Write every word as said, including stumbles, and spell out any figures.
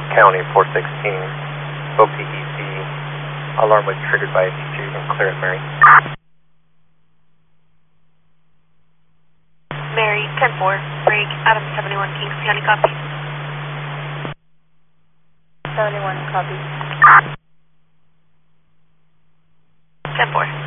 County four sixteen. Spoke to E C. Alarm was triggered by a teacher. You can clear it, Mary. Mary, ten four. Break. Adam seventy-one, Kings County, copy. seventy-one, copy. ten four.